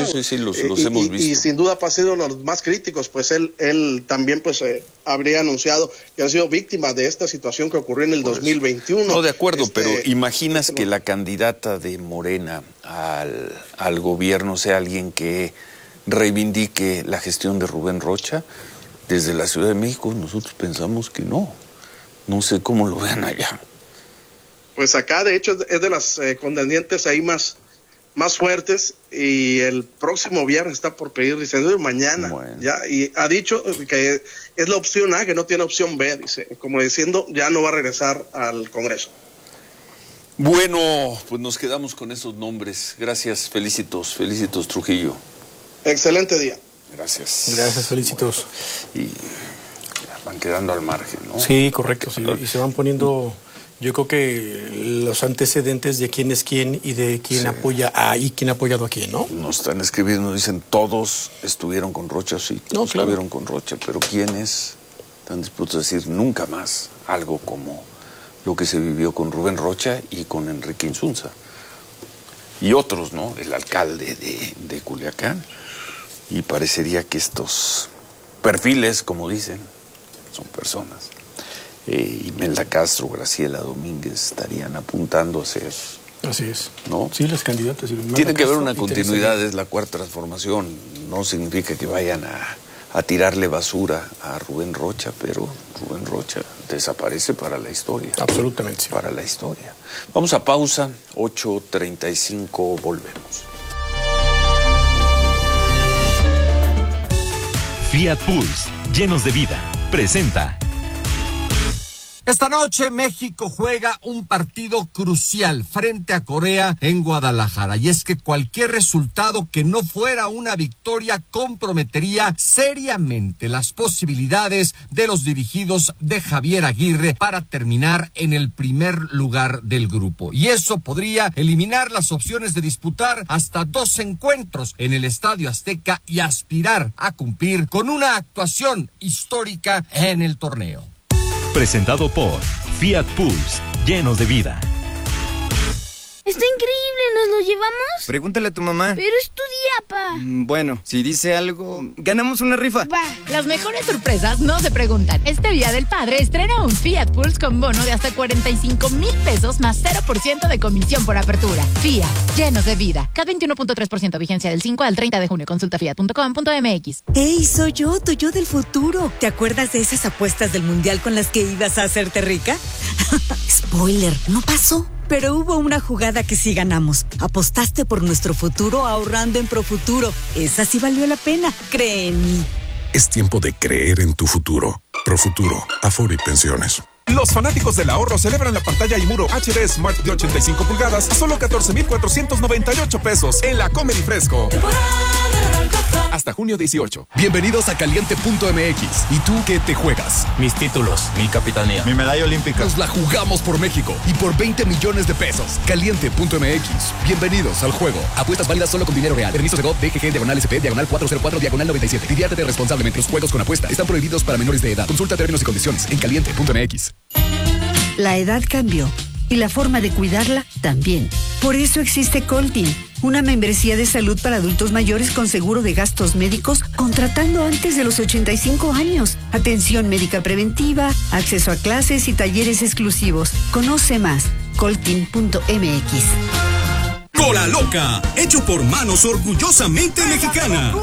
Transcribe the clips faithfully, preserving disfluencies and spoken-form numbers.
Sí, sí, sí, los, los y, hemos y, visto. Y sin duda ha sido los más críticos, pues él, él también pues eh, habría anunciado que han sido víctimas de esta situación que ocurrió en el dos mil veintiuno. No, de acuerdo, este, pero imaginas este, que la candidata de Morena al, al gobierno sea alguien que reivindique la gestión de Rubén Rocha. Desde la Ciudad de México nosotros pensamos que no. No sé cómo lo vean allá. Pues acá, de hecho, es de las eh, contendientes ahí más, más fuertes, y el próximo viernes está por pedir licencia, mañana, bueno. ya, y ha dicho que es la opción A, que no tiene opción B, dice, como diciendo, ya no va a regresar al Congreso. Bueno, pues nos quedamos con esos nombres. Gracias, felicitos, felicitos, Trujillo. Excelente día. Gracias. Gracias, felicitos. Bueno, y van quedando al margen, ¿no? Sí, correcto, sí, y se van poniendo, yo creo que los antecedentes de quién es quién y de quién sí. apoya a y quién ha apoyado a quién, ¿no? Nos están escribiendo, dicen, todos estuvieron con Rocha, sí, no, estuvieron claro. con Rocha, pero ¿quiénes están dispuestos a decir nunca más algo como lo que se vivió con Rubén Rocha y con Enrique Insunza? Y otros, ¿no? El alcalde de, de Culiacán. Y parecería que estos perfiles, como dicen, son personas. Eh, Imelda Castro, Graciela Domínguez estarían apuntando a ser. Así es. ¿No? Sí, las candidatas. Tiene que haber una continuidad, es la cuarta transformación. No significa que vayan a, a tirarle basura a Rubén Rocha, pero Rubén Rocha desaparece para la historia. Absolutamente. Sí. Para la historia. Vamos a pausa, ocho treinta y cinco, volvemos. Fiat Pulse, llenos de vida, presenta. Esta noche México juega un partido crucial frente a Corea en Guadalajara, y es que cualquier resultado que no fuera una victoria comprometería seriamente las posibilidades de los dirigidos de Javier Aguirre para terminar en el primer lugar del grupo, y eso podría eliminar las opciones de disputar hasta dos encuentros en el Estadio Azteca y aspirar a cumplir con una actuación histórica en el torneo. Presentado por Fiat Pulse, llenos de vida. Está increíble, ¿nos lo llevamos? Pregúntale a tu mamá. Pero es tu día, pa. Bueno, si dice algo, ganamos una rifa. Va. Las mejores sorpresas no se preguntan. Este Día del Padre estrena un Fiat Pulse con bono de hasta cuarenta y cinco mil pesos más cero por ciento de comisión por apertura. Fiat, llenos de vida. C A T veintiuno punto tres por ciento, vigencia del cinco al treinta de junio. Consulta fiat punto com punto mx. ¡Ey, soy yo, tu yo del futuro! ¿Te acuerdas de esas apuestas del mundial con las que ibas a hacerte rica? Spoiler, no pasó. Pero hubo una jugada que sí ganamos. Apostaste por nuestro futuro ahorrando en Profuturo. Esa sí valió la pena, cree en mí. Es tiempo de creer en tu futuro. Profuturo, Afore y Pensiones. Los fanáticos del ahorro celebran la pantalla Imuro H D Smart de ochenta y cinco pulgadas a solo catorce mil cuatrocientos noventa y ocho pesos en la Comedy Fresco. Hasta junio dieciocho. Bienvenidos a Caliente punto m x. ¿Y tú qué te juegas? Mis títulos, mi capitanía, mi medalla olímpica. Nos la jugamos por México y por veinte millones de pesos. Caliente punto m x. Bienvenidos al juego. Apuestas válidas solo con dinero real. Permiso de G O V, D G G, diagonal S P, diagonal cuatro cero cuatro, diagonal noventa y siete. Diviértete responsablemente. Los juegos con apuesta están prohibidos para menores de edad. Consulta términos y condiciones en Caliente punto m x. La edad cambió y la forma de cuidarla también. Por eso existe Coltin, una membresía de salud para adultos mayores con seguro de gastos médicos contratando antes de los ochenta y cinco años. Atención médica preventiva, acceso a clases y talleres exclusivos. Conoce más, coltin punto m x. Cola Loca, hecho por manos orgullosamente mexicanas.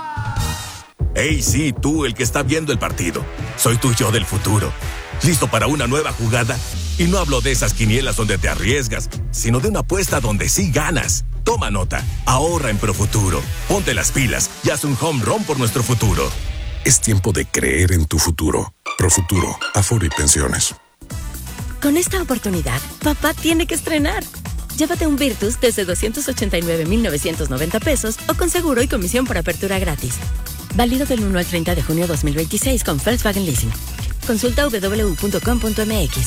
Hey, sí, tú, el que está viendo el partido. Soy tu yo del futuro. ¿Listo para una nueva jugada? Y no hablo de esas quinielas donde te arriesgas, sino de una apuesta donde sí ganas. Toma nota, ahorra en Profuturo. Ponte las pilas y haz un home run por nuestro futuro. Es tiempo de creer en tu futuro. Profuturo, Afore y Pensiones. Con esta oportunidad, papá tiene que estrenar. Llévate un Virtus desde doscientos ochenta y nueve mil novecientos noventa pesos o con seguro y comisión por apertura gratis. Válido del uno al treinta de junio dos mil veintiséis con Volkswagen Leasing. Consulta doble u doble u doble u punto com punto m x.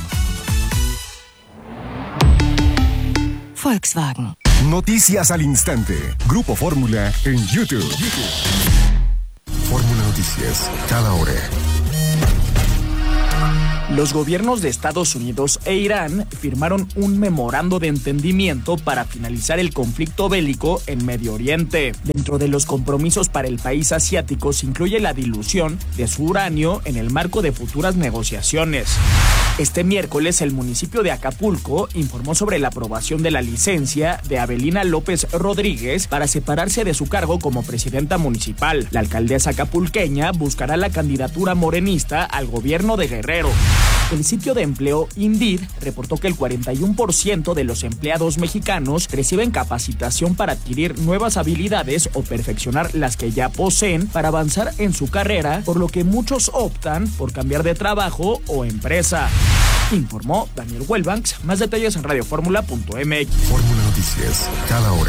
Volkswagen. Noticias al instante. Grupo Fórmula en YouTube. YouTube. Fórmula Noticias, cada hora. Los gobiernos de Estados Unidos e Irán firmaron un memorando de entendimiento para finalizar el conflicto bélico en Medio Oriente. Dentro de los compromisos para el país asiático se incluye la dilución de su uranio en el marco de futuras negociaciones. Este miércoles, el municipio de Acapulco informó sobre la aprobación de la licencia de Abelina López Rodríguez para separarse de su cargo como presidenta municipal. La alcaldesa acapulqueña buscará la candidatura morenista al gobierno de Guerrero. El sitio de empleo Indeed reportó que el cuarenta y uno por ciento de los empleados mexicanos reciben capacitación para adquirir nuevas habilidades o perfeccionar las que ya poseen para avanzar en su carrera, por lo que muchos optan por cambiar de trabajo o empresa. Informó Daniel Huelbanks. Más detalles en radio fórmula punto m x. Fórmula Noticias, cada hora.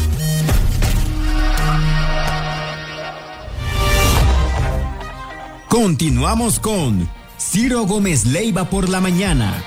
Continuamos con Ciro Gómez Leiva por la mañana.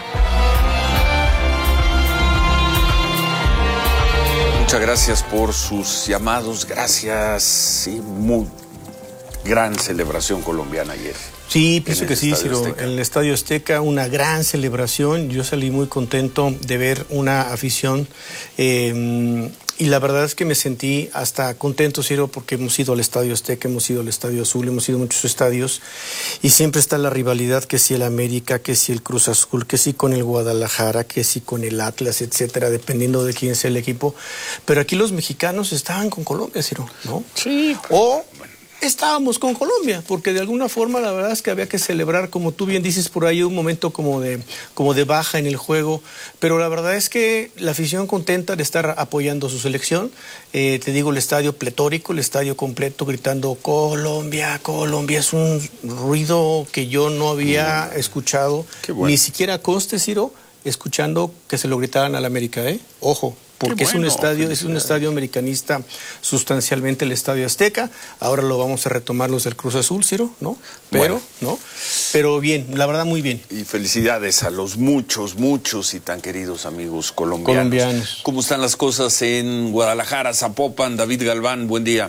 Muchas gracias por sus llamados, gracias. Sí, muy gran celebración colombiana ayer. Sí, pienso que sí, Ciro. En el Estadio Azteca, una gran celebración. Yo salí muy contento de ver una afición. Eh, y la verdad es que me sentí hasta contento, Ciro, porque hemos ido al Estadio Azteca, hemos ido al Estadio Azul, hemos ido a muchos estadios. Y siempre está la rivalidad, que si el América, que si el Cruz Azul, que si con el Guadalajara, que si con el Atlas, etcétera, dependiendo de quién sea el equipo. Pero aquí los mexicanos estaban con Colombia, Ciro, ¿no? Sí. O estábamos con Colombia, porque de alguna forma la verdad es que había que celebrar, como tú bien dices por ahí, un momento como de, como de baja en el juego, pero la verdad es que la afición contenta de estar apoyando a su selección. Eh, te digo, el estadio pletórico, el estadio completo gritando Colombia, Colombia. Es un ruido que yo no había escuchado, bueno. Ni siquiera conste, Ciro, escuchando que se lo gritaran al América, ¿eh? Ojo. Porque bueno, es un estadio, es un estadio americanista sustancialmente el Estadio Azteca. Ahora lo vamos a retomar los del Cruz Azul, Ciro, ¿no? Pero, bueno. ¿no? Pero bien, la verdad muy bien. Y felicidades a los muchos, muchos y tan queridos amigos colombianos. Colombianos. ¿Cómo están las cosas en Guadalajara, Zapopan? David Galván, buen día.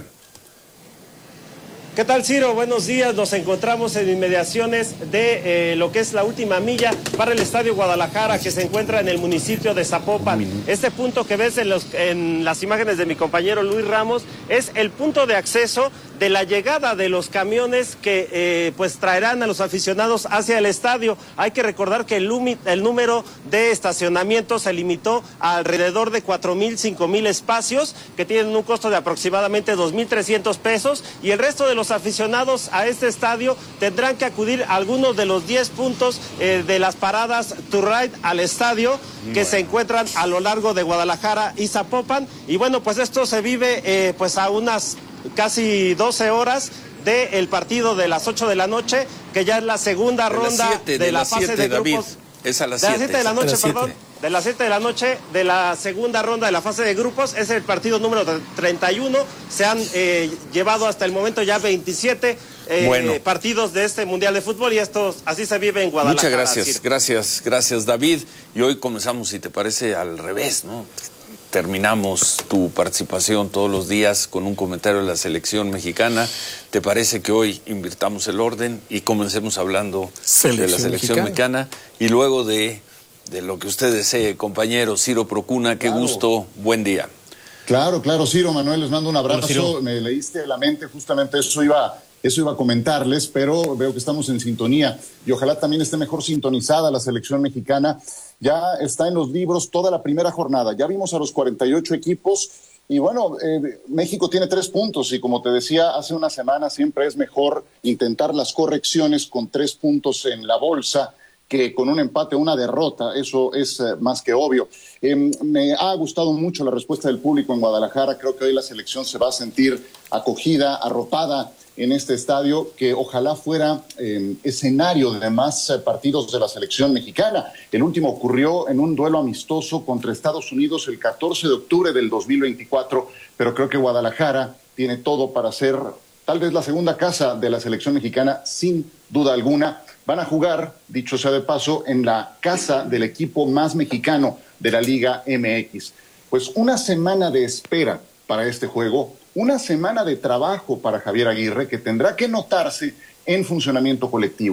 ¿Qué tal, Ciro? Buenos días. Nos encontramos en inmediaciones de eh, lo que es la última milla para el Estadio Guadalajara, que se encuentra en el municipio de Zapopan. Este punto que ves en, los, en las imágenes de mi compañero Luis Ramos es el punto de acceso de la llegada de los camiones que eh, pues traerán a los aficionados hacia el estadio. Hay que recordar que el, el número de estacionamientos se limitó a alrededor de cuatro mil, cinco mil espacios, que tienen un costo de aproximadamente dos mil trescientos pesos, y el resto de los aficionados a este estadio tendrán que acudir a algunos de los diez puntos eh, de las paradas to ride al estadio que bueno. se encuentran a lo largo de Guadalajara y Zapopan. Y bueno, pues esto se vive eh, pues a unas casi doce horas del partido de las ocho de la noche, que ya es la segunda de ronda siete, de, de la fase siete, de grupos. David, es a las de las siete de la noche, siete. perdón. De las siete de la noche de la segunda ronda de la fase de grupos. Es el partido número treinta y uno. Se han eh, llevado hasta el momento ya veintisiete eh, bueno. partidos de este Mundial de Fútbol, y esto así se vive en Guadalajara. Muchas gracias, Ciro. gracias, gracias, David. Y hoy comenzamos, si te parece, al revés, ¿no? Terminamos tu participación todos los días con un comentario de la selección mexicana. ¿Te parece que hoy invirtamos el orden y comencemos hablando selección de la selección mexicana? mexicana? Y luego de, de lo que usted desee, compañero Ciro Procuna, qué claro. gusto, buen día. Claro, claro, Ciro, Manuel, les mando un abrazo. Hola, me leíste la mente, justamente eso iba, eso iba a comentarles, pero veo que estamos en sintonía y ojalá también esté mejor sintonizada la selección mexicana. Ya está en los libros toda la primera jornada. Ya vimos a los cuarenta y ocho equipos y bueno, eh, México tiene tres puntos y como te decía hace una semana, siempre es mejor intentar las correcciones con tres puntos en la bolsa que con un empate o una derrota. Eso es eh, más que obvio. Eh, me ha gustado mucho la respuesta del público en Guadalajara. Creo que hoy la selección se va a sentir acogida, arropada en este estadio, que ojalá fuera eh, escenario de más eh, partidos de la selección mexicana. El último ocurrió en un duelo amistoso contra Estados Unidos el catorce de octubre del dos mil veinticuatro, pero creo que Guadalajara tiene todo para ser tal vez la segunda casa de la selección mexicana, sin duda alguna. Van a jugar, dicho sea de paso, en la casa del equipo más mexicano de la Liga M X. Pues una semana de espera para este juego, una semana de trabajo para Javier Aguirre, que tendrá que notarse en funcionamiento colectivo.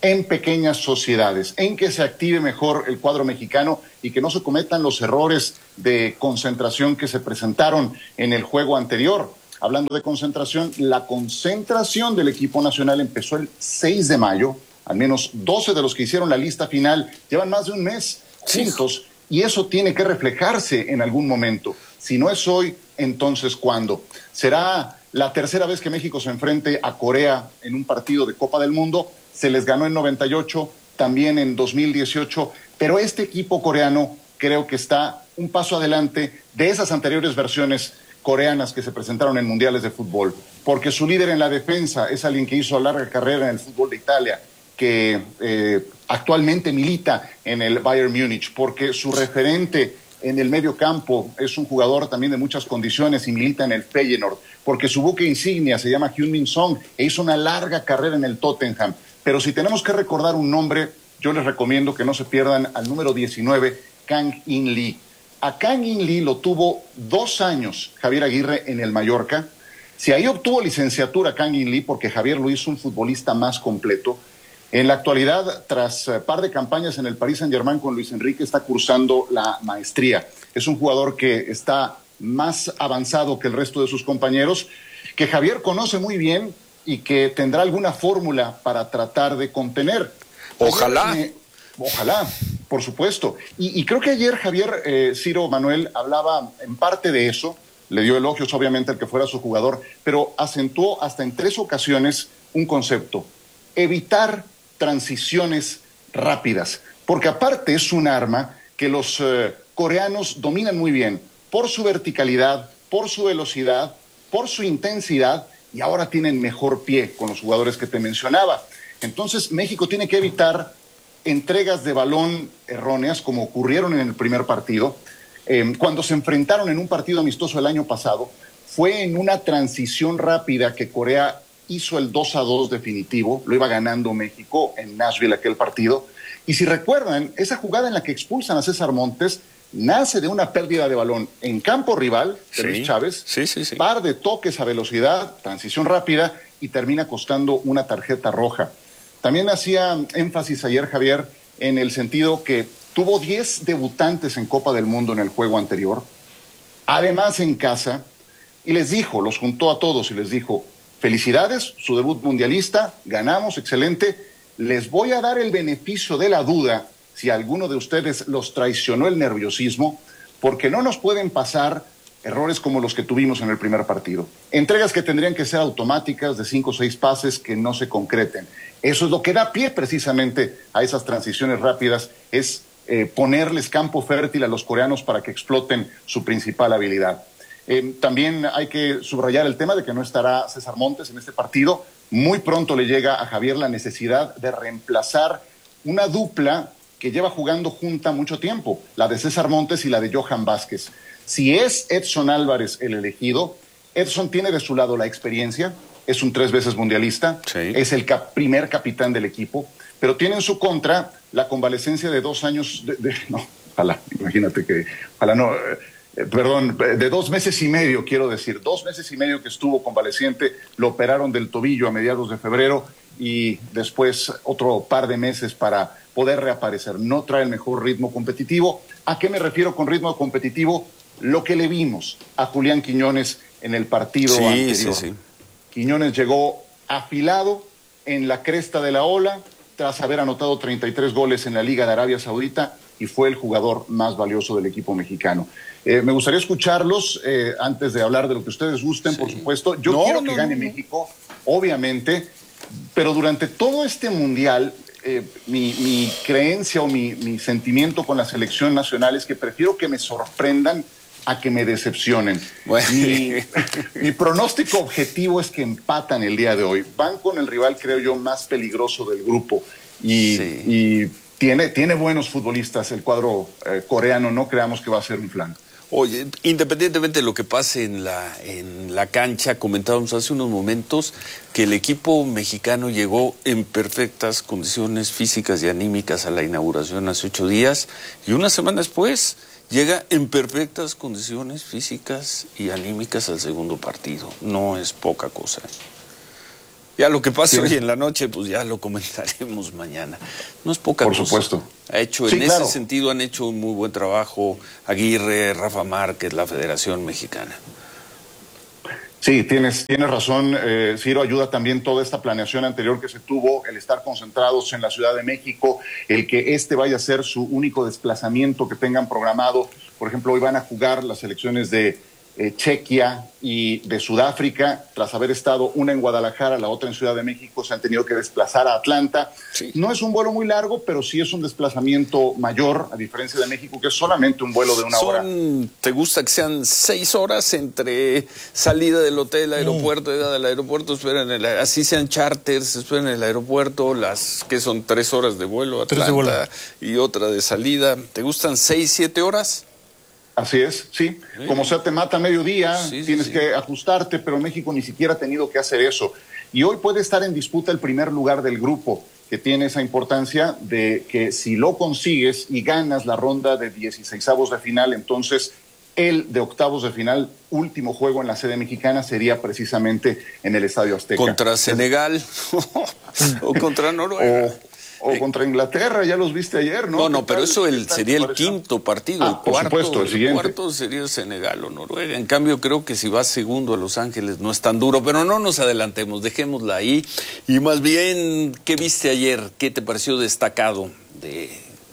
en pequeñas sociedades, en que se active mejor el cuadro mexicano y que no se cometan los errores de concentración que se presentaron en el juego anterior. Hablando de concentración, la concentración del equipo nacional empezó el seis de mayo, al menos doce de los que hicieron la lista final llevan más de un mes juntos, y eso tiene que reflejarse en algún momento. Si no es hoy, entonces ¿cuándo? Será la tercera vez que México se enfrente a Corea en un partido de Copa del Mundo. Se les ganó en noventa y ocho, también en dos mil dieciocho, pero este equipo coreano creo que está un paso adelante de esas anteriores versiones coreanas que se presentaron en mundiales de fútbol, porque su líder en la defensa es alguien que hizo larga carrera en el fútbol de Italia, que eh, actualmente milita en el Bayern Múnich, porque su referente en el medio campo es un jugador también de muchas condiciones y milita en el Feyenoord, porque su buque insignia se llama Heung-min Son e hizo una larga carrera en el Tottenham. Pero si tenemos que recordar un nombre, yo les recomiendo que no se pierdan al número diecinueve, Kang In Lee. A Kang In Lee lo tuvo dos años Javier Aguirre en el Mallorca. Si ahí obtuvo licenciatura Kang In Lee, porque Javier lo hizo un futbolista más completo. En la actualidad, tras uh, par de campañas en el Paris Saint-Germain con Luis Enrique, está cursando la maestría. Es un jugador que está más avanzado que el resto de sus compañeros, que Javier conoce muy bien y que tendrá alguna fórmula para tratar de contener. Ojalá. Ayer, eh, ojalá, por supuesto. Y, y creo que ayer Javier, eh, Ciro Manuel, hablaba en parte de eso, le dio elogios obviamente al que fuera su jugador, pero acentuó hasta en tres ocasiones un concepto: evitar transiciones rápidas, porque aparte es un arma que los eh, coreanos dominan muy bien por su verticalidad, por su velocidad, por su intensidad, y ahora tienen mejor pie con los jugadores que te mencionaba. Entonces México tiene que evitar entregas de balón erróneas como ocurrieron en el primer partido. Eh, cuando se enfrentaron en un partido amistoso el año pasado, fue en una transición rápida que Corea hizo el dos a dos definitivo, lo iba ganando México en Nashville aquel partido. Y si recuerdan, esa jugada en la que expulsan a César Montes nace de una pérdida de balón en campo rival de Sí. Luis Chávez, Sí, sí, sí. par de toques a velocidad, transición rápida, y termina costando una tarjeta roja. También hacía énfasis ayer Javier en el sentido que tuvo diez debutantes en Copa del Mundo en el juego anterior, además en casa, y les dijo, los juntó a todos y les dijo: felicidades, su debut mundialista, ganamos, excelente, les voy a dar el beneficio de la duda si alguno de ustedes los traicionó el nerviosismo, porque no nos pueden pasar errores como los que tuvimos en el primer partido. Entregas que tendrían que ser automáticas, de cinco o seis pases que no se concreten. Eso es lo que da pie precisamente a esas transiciones rápidas, es eh, ponerles campo fértil a los coreanos para que exploten su principal habilidad. Eh, también hay que subrayar el tema de que no estará César Montes en este partido. Muy pronto le llega a Javier la necesidad de reemplazar una dupla que lleva jugando junta mucho tiempo, la de César Montes y la de Johan Vázquez. Si es Edson Álvarez el elegido, Edson tiene de su lado la experiencia, es un tres veces mundialista, sí. es el cap- primer capitán del equipo, pero tiene en su contra la convalecencia de dos años, de, de, no, ojalá, imagínate que, ojalá no, eh, perdón, de dos meses y medio, quiero decir, dos meses y medio que estuvo convaleciente, lo operaron del tobillo a mediados de febrero y después otro par de meses para poder reaparecer. No trae el mejor ritmo competitivo. ¿A qué me refiero con ritmo competitivo? Lo que le vimos a Julián Quiñones en el partido sí, anterior. Sí, sí. Quiñones llegó afilado en la cresta de la ola tras haber anotado treinta y tres goles en la Liga de Arabia Saudita y fue el jugador más valioso del equipo mexicano. Eh, me gustaría escucharlos eh, antes de hablar de lo que ustedes gusten, sí. por supuesto. Yo no, quiero no, que gane no, no. México, obviamente, pero durante todo este mundial eh, mi, mi creencia o mi, mi sentimiento con la selección nacional es que prefiero que me sorprendan a que me decepcionen. Bueno. Mi, mi pronóstico objetivo es que empatan el día de hoy. Van con el rival, creo yo, más peligroso del grupo y, sí. y tiene, tiene buenos futbolistas el cuadro eh, coreano, no creamos que va a ser un flan. Oye, independientemente de lo que pase en la, en la cancha, comentábamos hace unos momentos que el equipo mexicano llegó en perfectas condiciones físicas y anímicas a la inauguración hace ocho días y una semana después llega en perfectas condiciones físicas y anímicas al segundo partido. No es poca cosa. Ya lo que pasa Sí. hoy en la noche, pues ya lo comentaremos mañana. No es poca Por cosa. supuesto. Ha hecho, Sí, en claro. ese sentido han hecho un muy buen trabajo Aguirre, Rafa Márquez, la Federación Mexicana. Sí, tienes, tienes razón, eh, Ciro, ayuda también toda esta planeación anterior que se tuvo, el estar concentrados en la Ciudad de México, el que este vaya a ser su único desplazamiento que tengan programado. Por ejemplo, hoy van a jugar las selecciones de eh, Chequia y de Sudáfrica, tras haber estado una en Guadalajara, la otra en Ciudad de México, se han tenido que desplazar a Atlanta. Sí. No es un vuelo muy largo, pero sí es un desplazamiento mayor, a diferencia de México, que es solamente un vuelo de una Son, hora. ¿Te gusta que sean seis horas entre salida del hotel, aeropuerto, llegada del aeropuerto, esperan el, así sean charters, esperan en el aeropuerto, las que son tres horas de vuelo a Tres de Atlanta vuelo. y otra de salida? ¿Te gustan seis, siete horas? Así es, sí. Sí. Como sea, te mata a mediodía, Sí, sí, tienes sí. que ajustarte, pero México ni siquiera ha tenido que hacer eso. Y hoy puede estar en disputa el primer lugar del grupo, que tiene esa importancia de que si lo consigues y ganas la ronda de dieciseisavos de final, entonces el de octavos de final, último juego en la sede mexicana, sería precisamente en el Estadio Azteca. ¿Contra Senegal o contra Noruega? O, o contra Inglaterra, ya los viste ayer, ¿no? No, no, ¿Qué pero tal? eso el, ¿Qué tal sería te el pareció? quinto partido. Ah, el por cuarto, supuesto, el siguiente. cuarto sería Senegal o Noruega. En cambio, creo que si vas segundo a Los Ángeles no es tan duro, pero no nos adelantemos, dejémosla ahí. Y más bien, ¿qué viste ayer? ¿Qué te pareció destacado de,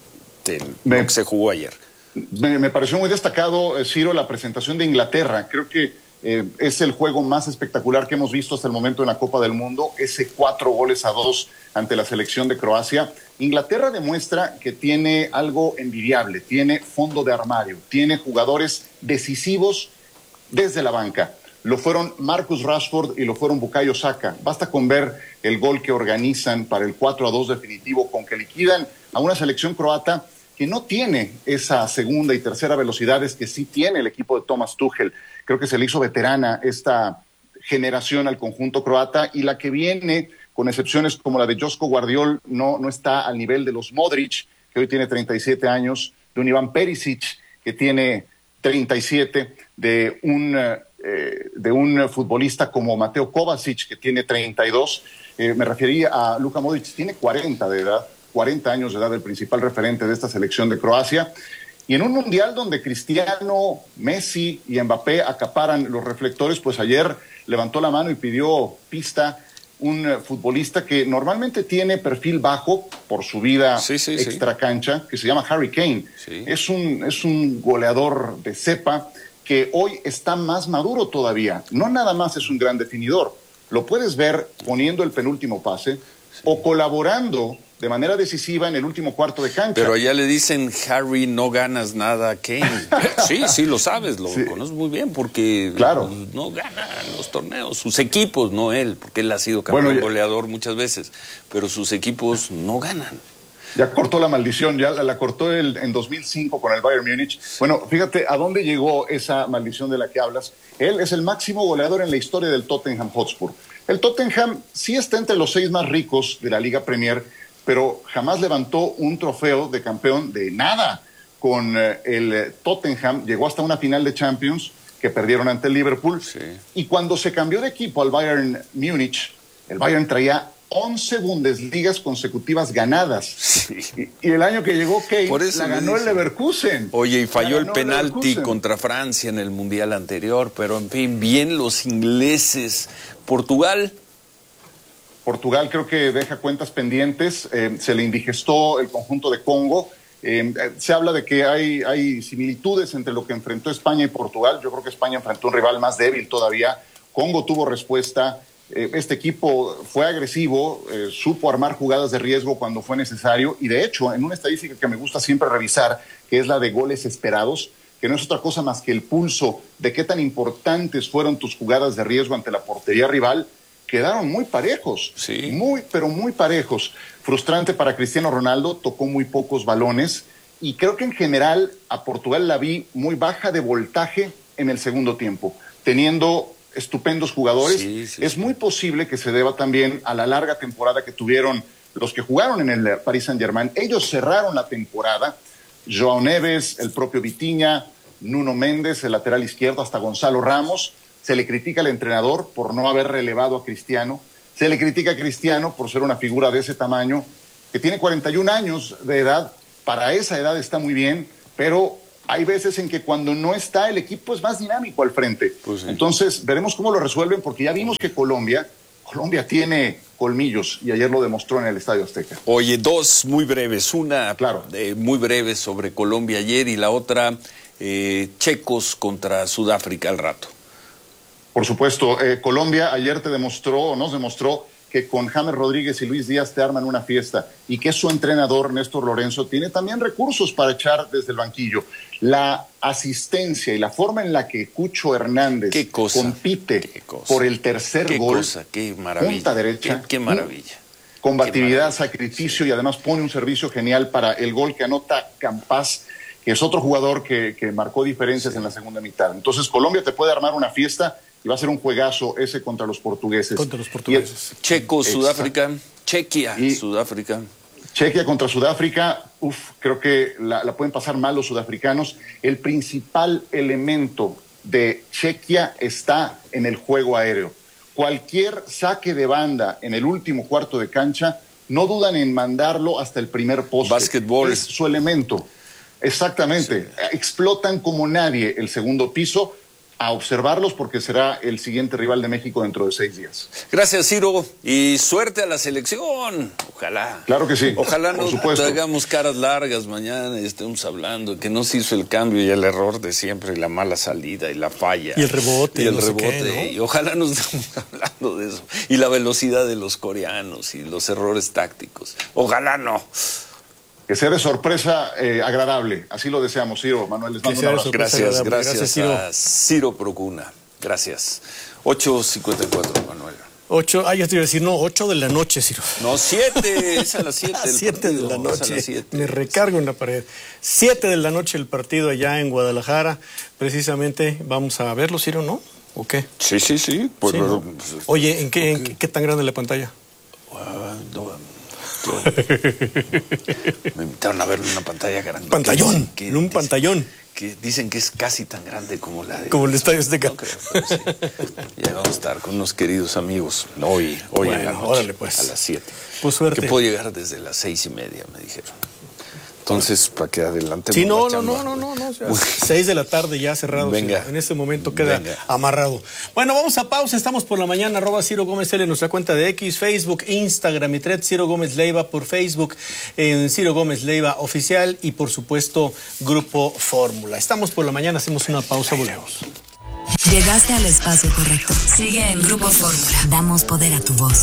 de Me- lo que se jugó ayer? Me, me pareció muy destacado, eh, Ciro, la presentación de Inglaterra. Creo que eh, es el juego más espectacular que hemos visto hasta el momento en la Copa del Mundo. Ese cuatro goles a dos ante la selección de Croacia. Inglaterra demuestra que tiene algo envidiable, tiene fondo de armario, tiene jugadores decisivos desde la banca. Lo fueron Marcus Rashford y lo fueron Bukayo Saka. Basta con ver el gol que organizan para el cuatro a dos definitivo, con que liquidan a una selección croata que no tiene esa segunda y tercera velocidades que sí tiene el equipo de Thomas Tuchel. Creo que se le hizo veterana esta generación al conjunto croata, y la que viene, con excepciones como la de Josko Guardiol, no, no está al nivel de los Modric, que hoy tiene treinta y siete años, de un Iván Perisic, que tiene treinta y siete, de un, eh, de un futbolista como Mateo Kovacic, que tiene treinta y dos. Eh, me refería a Luka Modric, tiene cuarenta de edad, cuarenta años de edad, el principal referente de esta selección de Croacia. Y en un mundial donde Cristiano, Messi y Mbappé acaparan los reflectores, pues ayer levantó la mano y pidió pista un eh, futbolista que normalmente tiene perfil bajo por su vida Sí, sí, sí. extracancha, que se llama Harry Kane. Sí. Es un, es un goleador de cepa que hoy está más maduro todavía. No nada más es un gran definidor. Lo puedes ver poniendo el penúltimo pase o colaborando de manera decisiva en el último cuarto de cancha. Pero allá le dicen, Harry, no ganas nada, Kane. Sí, sí, lo sabes, lo Sí. conoces muy bien, porque Claro. pues, no gana los torneos, sus equipos, no él, porque él ha sido campeón Bueno, ya- goleador muchas veces, pero sus equipos no ganan. Ya cortó la maldición, ya la, la cortó el, en dos mil cinco con el Bayern Múnich. Bueno, fíjate a dónde llegó esa maldición de la que hablas. Él es el máximo goleador en la historia del Tottenham Hotspur. El Tottenham sí está entre los seis más ricos de la Liga Premier, pero jamás levantó un trofeo de campeón de nada. Con eh, el eh, Tottenham llegó hasta una final de Champions que perdieron ante el Liverpool. Sí. Y cuando se cambió de equipo al Bayern Múnich, el Bayern traía once Bundesligas consecutivas ganadas. Y, y el año que llegó Kane, Por eso la le ganó el dicen. Leverkusen. Oye, y La falló el ganó penalti Leverkusen. contra Francia en el Mundial anterior, pero en fin, bien los ingleses. Portugal, Portugal creo que deja cuentas pendientes, eh, se le indigestó el conjunto de Congo. Eh, eh, se habla de que hay, hay similitudes entre lo que enfrentó España y Portugal. Yo creo que España enfrentó un rival más débil todavía. Congo tuvo respuesta. Eh, este equipo fue agresivo, eh, supo armar jugadas de riesgo cuando fue necesario. Y de hecho, en una estadística que me gusta siempre revisar, que es la de goles esperados, que no es otra cosa más que el pulso de qué tan importantes fueron tus jugadas de riesgo ante la portería rival, quedaron muy parejos, Sí. muy, pero muy parejos. Frustrante para Cristiano Ronaldo, tocó muy pocos balones y creo que en general a Portugal la vi muy baja de voltaje en el segundo tiempo, teniendo estupendos jugadores. Sí, sí, es sí. muy posible que se deba también a la larga temporada que tuvieron los que jugaron en el Paris Saint-Germain. Ellos cerraron la temporada, Joao Neves, el propio Vitinha, Nuno Méndez, el lateral izquierdo, hasta Gonzalo Ramos. Se le critica al entrenador por no haber relevado a Cristiano. Se le critica a Cristiano por ser una figura de ese tamaño, que tiene cuarenta y un años de edad. Para esa edad está muy bien, pero hay veces en que cuando no está, el equipo es más dinámico al frente. Pues sí. Entonces, veremos cómo lo resuelven, porque ya vimos que Colombia, Colombia tiene colmillos, y ayer lo demostró en el Estadio Azteca. Oye, dos muy breves. Una claro. eh, muy breve sobre Colombia ayer, y la otra, eh, checos contra Sudáfrica al rato. Por supuesto, eh, Colombia ayer te demostró, o nos demostró, que con James Rodríguez y Luis Díaz te arman una fiesta, y que su entrenador, Néstor Lorenzo, tiene también recursos para echar desde el banquillo. La asistencia y la forma en la que Cucho Hernández ¿Qué cosa? compite ¿Qué cosa? por el tercer ¿Qué gol, cosa? Qué maravilla. punta derecha, qué, qué maravilla. Combatividad, qué maravilla. Sacrificio, y además pone un servicio genial para el gol que anota Campas, que es otro jugador que, que marcó diferencias sí. en la segunda mitad. Entonces Colombia te puede armar una fiesta, y va a ser un juegazo ese contra los portugueses. Contra los portugueses. El, Checo, Sudáfrica, Chequia, y Sudáfrica. Chequia contra Sudáfrica, uf, creo que la, la pueden pasar mal los sudafricanos. El principal elemento de Chequia está en el juego aéreo. Cualquier saque de banda en el último cuarto de cancha, no dudan en mandarlo hasta el primer poste. Básquetbol. Es su elemento. Exactamente. Sí. Explotan como nadie el segundo piso. A observarlos, porque será el siguiente rival de México dentro de seis días. Gracias, Ciro, y suerte a la selección. Ojalá. Claro que sí. Ojalá no hagamos caras largas mañana y estemos hablando que no se hizo el cambio y el error de siempre, y la mala salida y la falla. Y el rebote. Y el no rebote. Sé qué, ¿no? Y ojalá no estemos hablando de eso. Y la velocidad de los coreanos y los errores tácticos. Ojalá no. Que sea de sorpresa eh, agradable. Así lo deseamos, Ciro. Manuel, les mando un abrazo. Gracias, gracias, gracias Ciro. a Ciro Procuna. Gracias. ocho cincuenta y cuatro, Manuel. ocho, ah, ya te iba a decir, no, ocho de la noche, Ciro. No, siete, es a las siete. siete de la noche. Me recargo en la pared. siete de la noche el partido allá en Guadalajara. Precisamente vamos a verlo, Ciro, ¿no? ¿O qué? Sí, sí, sí. Pues, sí, ¿no? Oye, ¿en qué, okay. en qué tan grande es la pantalla? Uh, no, me invitaron a ver una pantalla grande. Pantallón, que, en un que, pantallón. Que dicen que es casi tan grande como la de... Como el Estadio Azteca. No creo, pero sí. Ya vamos a estar con unos queridos amigos hoy, hoy bueno, en la noche, órale, pues. a las siete. Pues suerte. Que puedo llegar desde las seis y media, me dijeron. Entonces, para que adelante. Sí, no, no, no, no, no, no. O sea, seis de la tarde ya cerrado. Venga. En este momento queda Venga. amarrado. Bueno, vamos a pausa. Estamos por la mañana. Arroba Ciro Gómez L en nuestra cuenta de X, Facebook, Instagram y Thread. Ciro Gómez Leiva por Facebook, en Ciro Gómez Leiva Oficial y, por supuesto, Grupo Fórmula. Estamos por la mañana. Hacemos una pausa. Volvemos. Llegaste al espacio correcto. Sigue en Grupo Fórmula. Damos poder a tu voz.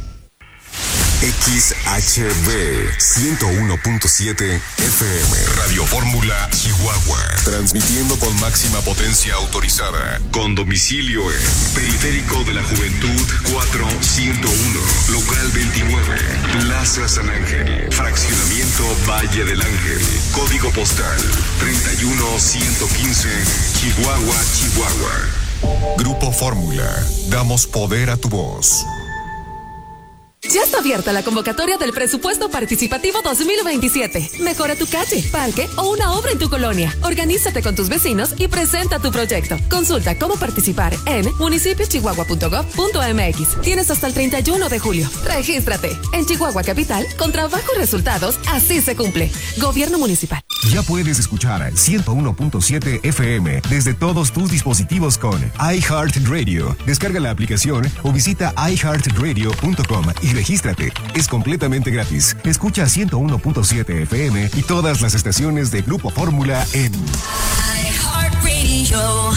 X H B ciento uno punto siete F M Radio Fórmula Chihuahua, transmitiendo con máxima potencia autorizada, con domicilio en Periférico de la Juventud cuatro ciento uno, local veintinueve, Plaza San Ángel, fraccionamiento Valle del Ángel, código postal treinta y uno ciento quince, Chihuahua, Chihuahua. Grupo Fórmula, damos poder a tu voz. Ya está abierta la convocatoria del Presupuesto Participativo dos mil veintisiete. Mejora tu calle, parque o una obra en tu colonia. Organízate con tus vecinos y presenta tu proyecto. Consulta cómo participar en municipio chihuahua punto gov punto m x. Tienes hasta el treinta y uno de julio. Regístrate. En Chihuahua Capital, con trabajo y resultados, así se cumple. Gobierno Municipal. Ya puedes escuchar ciento uno punto siete F M desde todos tus dispositivos con iHeartRadio. Descarga la aplicación o visita i heart radio punto com y regístrate. Es completamente gratis. Escucha ciento uno punto siete F M y todas las estaciones de Grupo Fórmula en iHeartRadio.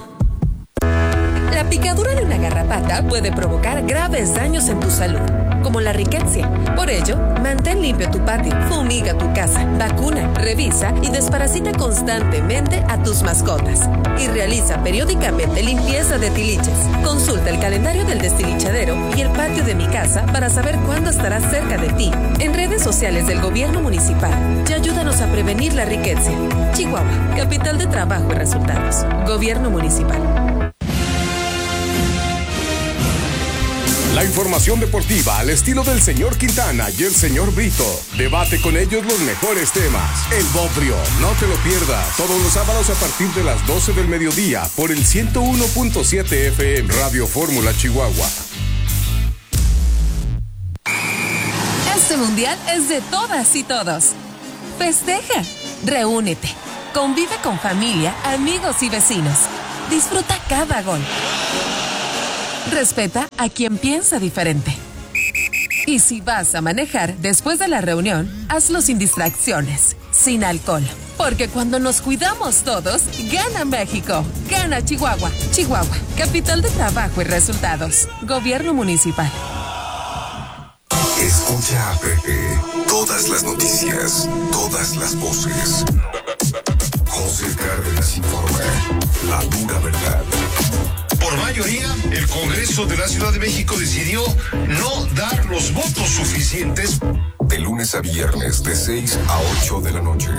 La picadura de una garrapata puede provocar graves daños en tu salud, como la riqueza. Por ello, mantén limpio tu patio, fumiga tu casa, vacuna, revisa y desparasita constantemente a tus mascotas. Y realiza periódicamente limpieza de tiliches. Consulta el calendario del destilichadero y el patio de mi casa para saber cuándo estará cerca de ti. En redes sociales del Gobierno Municipal y ayúdanos a prevenir la riqueza. Chihuahua, capital de trabajo y resultados. Gobierno Municipal. La información deportiva al estilo del señor Quintana y el señor Brito. Debate con ellos los mejores temas. El Bodrio, no te lo pierdas. Todos los sábados a partir de las doce del mediodía por el ciento uno punto siete F M Radio Fórmula Chihuahua. Este mundial es de todas y todos. Festeja, reúnete, convive con familia, amigos y vecinos. Disfruta cada gol. Respeta a quien piensa diferente. Y si vas a manejar después de la reunión, hazlo sin distracciones, sin alcohol. Porque cuando nos cuidamos todos, gana México, gana Chihuahua. Chihuahua, capital de trabajo y resultados. Gobierno municipal. Escucha a Pepe. Todas las noticias, todas las voces. José Cárdenas informa. La dura verdad. Por mayoría, el Congreso de la Ciudad de México decidió no dar los votos suficientes. De lunes a viernes, de seis a ocho de la noche.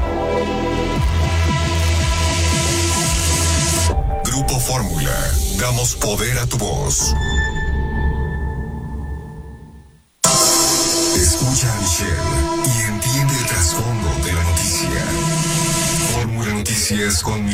Grupo Fórmula. Damos poder a tu voz. Escucha a Michelle y entiende el trasfondo de la noticia. Fórmula Noticias con Michelle.